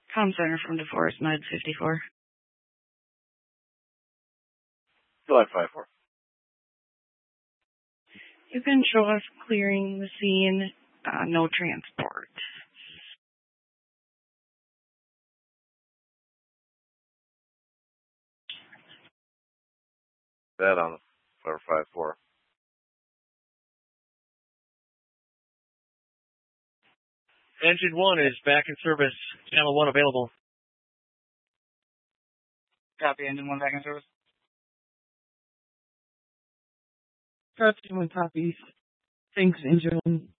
Comm Center from DeForest Med 54. July 5-4. You can show us clearing the scene, no transport. That on the 5-4. Engine 1 is back in service. Channel 1 available. Copy, Engine 1 back in service. Captain 1 copies. Thanks, Engine 1.